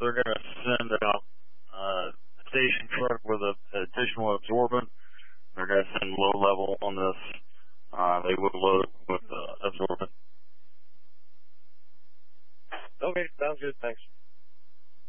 they're going to send out a station truck with an additional absorbent. They're going to send low level on this. They will load with absorbent. Okay, sounds good. Thanks.